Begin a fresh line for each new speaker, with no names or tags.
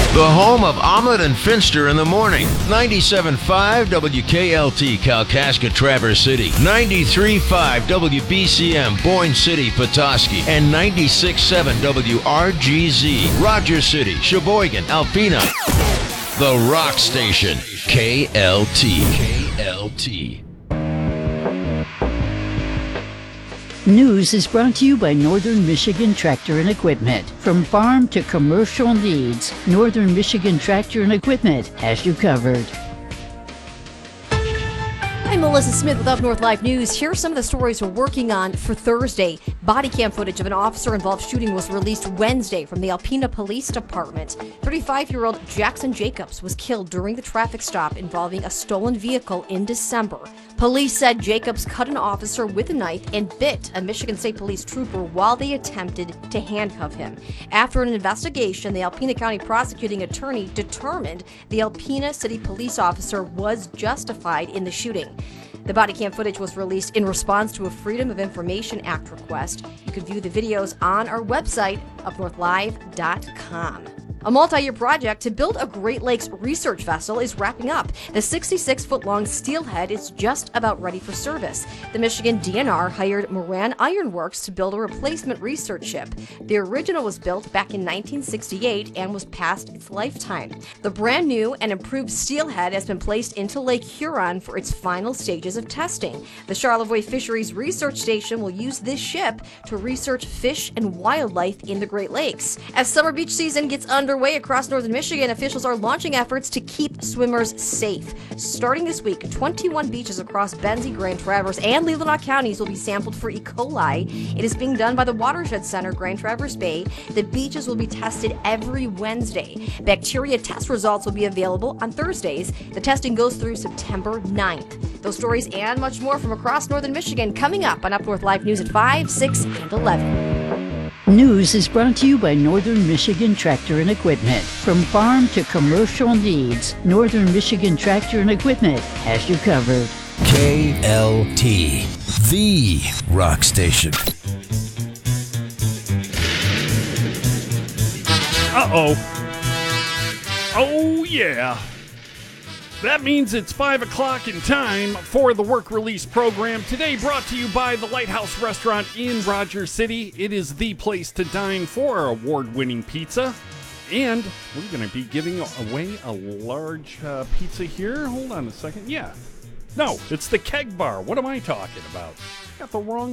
The home of Omelet and Finster in the morning. 97.5 WKLT Kalkaska Traverse City. 93.5 WBCM Boyne City Petoskey. And 96.7 WRGZ Rogers City, Sheboygan, Alpena. The Rock Station. KLT. KLT.
News is brought to you by Northern Michigan Tractor and Equipment. From farm to commercial needs, Northern Michigan Tractor and Equipment has you covered.
I'm Melissa Smith with Up North Live News. Here are some of the stories we're working on for Thursday. Body cam footage of an officer-involved shooting was released Wednesday from the Alpena Police Department. 35-year-old Jackson Jacobs was killed during the traffic stop involving a stolen vehicle in December. Police said Jacobs cut an officer with a knife and bit a Michigan State Police trooper while they attempted to handcuff him. After an investigation, the Alpena County prosecuting attorney determined the Alpena City police officer was justified in the shooting. The body cam footage was released in response to a Freedom of Information Act request. You can view the videos on our website, upnorthlive.com. A multi-year project to build a Great Lakes research vessel is wrapping up. The 66-foot-long steelhead is just about ready for service. The Michigan DNR hired Moran Iron Works to build a replacement research ship. The original was built back in 1968 and was past its lifetime. The brand new and improved steelhead has been placed into Lake Huron for its final stages of testing. The Charlevoix Fisheries Research Station will use this ship to research fish and wildlife in the Great Lakes. As summer beach season gets underway across northern Michigan, officials are launching efforts to keep swimmers safe. Starting this week, 21 beaches across Benzie, Grand Traverse, and Leelanau counties will be sampled for E. coli. It is being done by the Watershed Center, Grand Traverse Bay. The beaches will be tested every Wednesday. Bacteria test results will be available on Thursdays. The testing goes through September 9th. Those stories and much more from across northern Michigan coming up on Up North Live News at 5, 6, and 11.
News is brought to you by Northern Michigan Tractor and Equipment. From farm to commercial needs, Northern Michigan Tractor and Equipment has you covered.
KLT, the rock station.
Oh, yeah. That means it's 5 o'clock in time for the Work Release program. Today brought to you by the Lighthouse Restaurant in Rogers City. It is the place to dine for our award-winning pizza. And we're going to be giving away a large pizza here. Hold on a second. Yeah. No, it's the Keg Bar. What am I talking about? Got the wrong